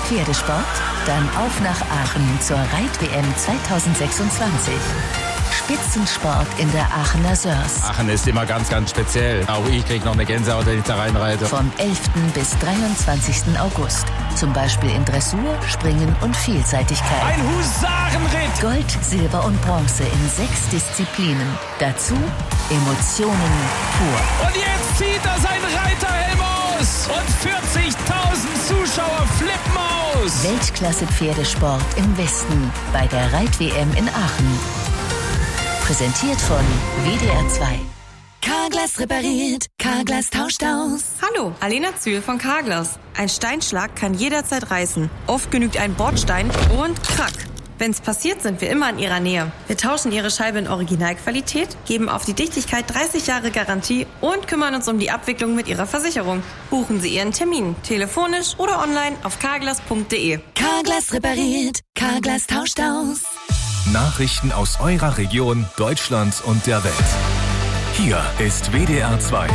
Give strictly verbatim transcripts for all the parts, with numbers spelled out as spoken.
Pferdesport? Dann auf nach Aachen zur Reit-W M zwanzig sechsundzwanzig. Spitzensport in der Aachener Sörs. Aachen ist immer ganz, ganz speziell. Auch ich kriege noch eine Gänsehaut, wenn ich da reinreite. Vom elften bis dreiundzwanzigsten August. Zum Beispiel in Dressur, Springen und Vielseitigkeit. Ein Husarenritt! Gold, Silber und Bronze in sechs Disziplinen. Dazu Emotionen pur. Und jetzt zieht er seinen Reiterhelm aus und vierzigtausend Zuschauer flippen aus. Weltklasse-Pferdesport im Westen bei der Reit-W M in Aachen. Präsentiert von W D R zwei. Carglass repariert, Carglass tauscht aus. Hallo, Alena Zühl von Carglass. Ein Steinschlag kann jederzeit reißen. Oft genügt ein Bordstein und krack. Wenn's passiert, sind wir immer in Ihrer Nähe. Wir tauschen Ihre Scheibe in Originalqualität, geben auf die Dichtigkeit dreißig Jahre Garantie und kümmern uns um die Abwicklung mit Ihrer Versicherung. Buchen Sie Ihren Termin, telefonisch oder online auf carglass punkt de. Carglass repariert, Carglass tauscht aus. Nachrichten aus eurer Region, Deutschland und der Welt. Hier ist W D R zwei.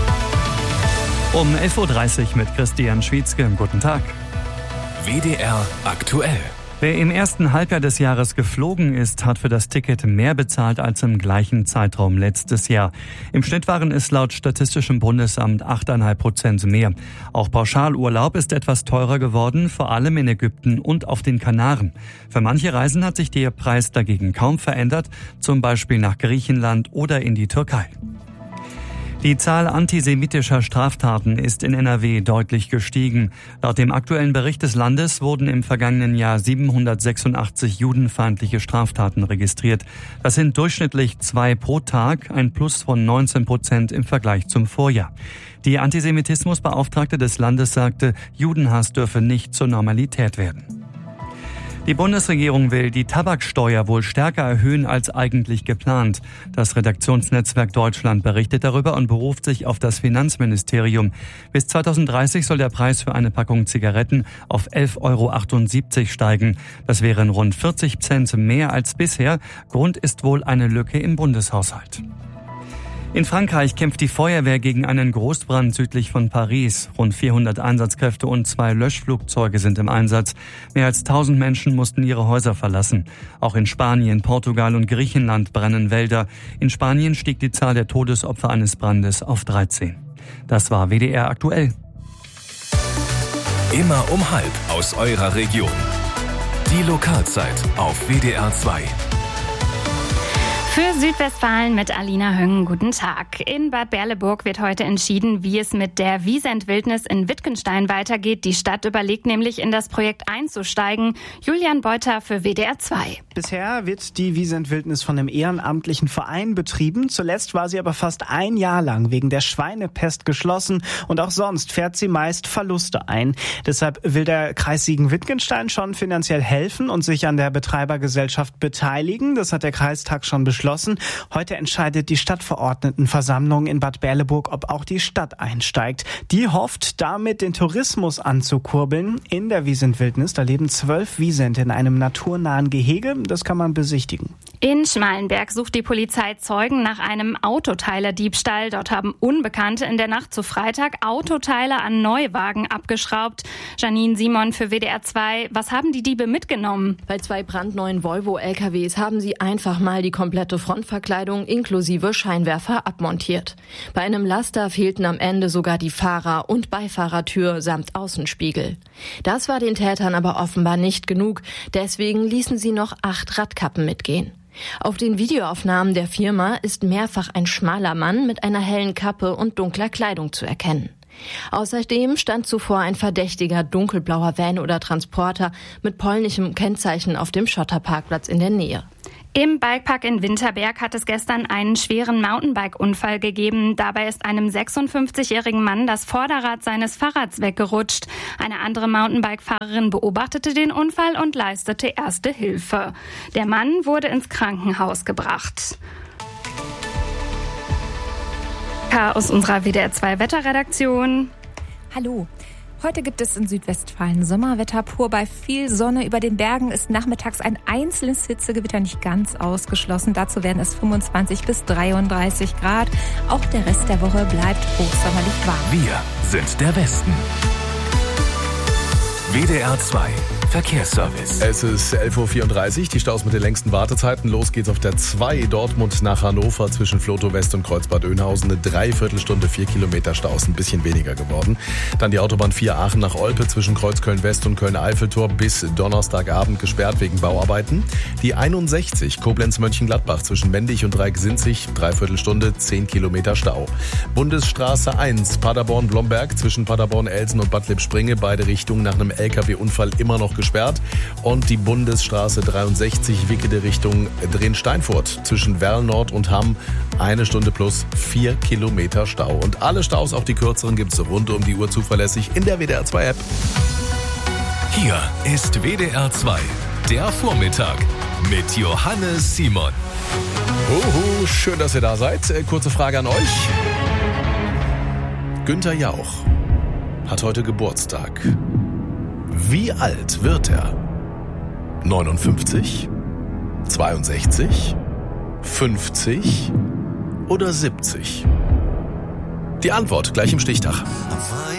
Um elf Uhr dreißig mit Christian Schwietzke. Guten Tag. W D R aktuell. Wer im ersten Halbjahr des Jahres geflogen ist, hat für das Ticket mehr bezahlt als im gleichen Zeitraum letztes Jahr. Im Schnitt waren es laut Statistischem Bundesamt acht Komma fünf Prozent mehr. Auch Pauschalurlaub ist etwas teurer geworden, vor allem in Ägypten und auf den Kanaren. Für manche Reisen hat sich der Preis dagegen kaum verändert, zum Beispiel nach Griechenland oder in die Türkei. Die Zahl antisemitischer Straftaten ist in N R W deutlich gestiegen. Laut dem aktuellen Bericht des Landes wurden im vergangenen Jahr siebenhundertsechsundachtzig judenfeindliche Straftaten registriert. Das sind durchschnittlich zwei pro Tag, ein Plus von neunzehn Prozent im Vergleich zum Vorjahr. Die Antisemitismusbeauftragte des Landes sagte, Judenhass dürfe nicht zur Normalität werden. Die Bundesregierung will die Tabaksteuer wohl stärker erhöhen als eigentlich geplant. Das Redaktionsnetzwerk Deutschland berichtet darüber und beruft sich auf das Finanzministerium. Bis zweitausenddreißig soll der Preis für eine Packung Zigaretten auf elf Komma achtundsiebzig Euro steigen. Das wären rund vierzig Cent mehr als bisher. Grund ist wohl eine Lücke im Bundeshaushalt. In Frankreich kämpft die Feuerwehr gegen einen Großbrand südlich von Paris. Rund vierhundert Einsatzkräfte und zwei Löschflugzeuge sind im Einsatz. Mehr als tausend Menschen mussten ihre Häuser verlassen. Auch in Spanien, Portugal und Griechenland brennen Wälder. In Spanien stieg die Zahl der Todesopfer eines Brandes auf dreizehn. Das war W D R aktuell. Immer um halb aus eurer Region. Die Lokalzeit auf W D R zwei. Für Südwestfalen mit Alina Höng, guten Tag. In Bad Berleburg wird heute entschieden, wie es mit der Wiesent-Wildnis in Wittgenstein weitergeht. Die Stadt überlegt nämlich, in das Projekt einzusteigen. Julian Beuter für W D R zwei. Bisher wird die Wiesent-Wildnis von einem ehrenamtlichen Verein betrieben. Zuletzt war sie aber fast ein Jahr lang wegen der Schweinepest geschlossen und auch sonst fährt sie meist Verluste ein. Deshalb will der Kreis Siegen-Wittgenstein schon finanziell helfen und sich an der Betreibergesellschaft beteiligen. Das hat der Kreistag schon beschlossen. Heute entscheidet die Stadtverordnetenversammlung in Bad Berleburg, ob auch die Stadt einsteigt. Die hofft, damit den Tourismus anzukurbeln. In der Wiesent-Wildnis, da leben zwölf Wiesente in einem naturnahen Gehege. Das kann man besichtigen. In Schmalenberg sucht die Polizei Zeugen nach einem Autoteiler-Diebstahl. Dort haben Unbekannte in der Nacht zu Freitag Autoteile an Neuwagen abgeschraubt. Janine Simon für W D R zwei. Was haben die Diebe mitgenommen? Bei zwei brandneuen Volvo-L K Ws haben sie einfach mal die komplette Frontverkleidung inklusive Scheinwerfer abmontiert. Bei einem Laster fehlten am Ende sogar die Fahrer- und Beifahrertür samt Außenspiegel. Das war den Tätern aber offenbar nicht genug. Deswegen ließen sie noch acht Radkappen mitgehen. Auf den Videoaufnahmen der Firma ist mehrfach ein schmaler Mann mit einer hellen Kappe und dunkler Kleidung zu erkennen. Außerdem stand zuvor ein verdächtiger dunkelblauer Van oder Transporter mit polnischem Kennzeichen auf dem Schotterparkplatz in der Nähe. Im Bikepark in Winterberg hat es gestern einen schweren Mountainbike-Unfall gegeben. Dabei ist einem sechsundfünfzigjährigen Mann das Vorderrad seines Fahrrads weggerutscht. Eine andere Mountainbike-Fahrerin beobachtete den Unfall und leistete erste Hilfe. Der Mann wurde ins Krankenhaus gebracht. Aus unserer W D R zwei Wetterredaktion. Hallo. Heute gibt es in Südwestfalen Sommerwetter pur. Bei viel Sonne über den Bergen ist nachmittags ein einzelnes Hitzegewitter nicht ganz ausgeschlossen. Dazu werden es fünfundzwanzig bis dreiunddreißig Grad. Auch der Rest der Woche bleibt hochsommerlich warm. Wir sind der Westen. W D R zwei Verkehrsservice. Es ist elf Uhr vierunddreißig, die Staus mit den längsten Wartezeiten. Los geht's auf der zwei, Dortmund nach Hannover zwischen Flotow West und Kreuzbad Oeynhausen. Eine Dreiviertelstunde, vier Kilometer Staus, ein bisschen weniger geworden. Dann die Autobahn vier Aachen nach Olpe zwischen Kreuzköln West und Köln-Eiffeltor bis Donnerstagabend gesperrt wegen Bauarbeiten. Die einundsechzig Koblenz-Mönchengladbach zwischen Mendig und Dreieck-Sinzig, Dreiviertelstunde, zehn Kilometer Stau. Bundesstraße eins, Paderborn-Blomberg zwischen Paderborn-Elsen und Bad Lippspringe, beide Richtungen nach einem L K W-Unfall immer noch gesperrt. Und die Bundesstraße dreiundsechzig, Wickede Richtung Drehn-Steinfurt zwischen Werl Nord und Hamm, eine Stunde plus vier Kilometer Stau. Und alle Staus, auch die kürzeren, gibt's rund um die Uhr zuverlässig in der W D R zwei App. Hier ist W D R zwei, der Vormittag mit Johannes Simon. Uhu, schön, dass ihr da seid. Kurze Frage an euch. Günther Jauch hat heute Geburtstag. Wie alt wird er? neunundfünfzig? zweiundsechzig? fünfzig? Oder siebzig? Die Antwort gleich im Stichtag.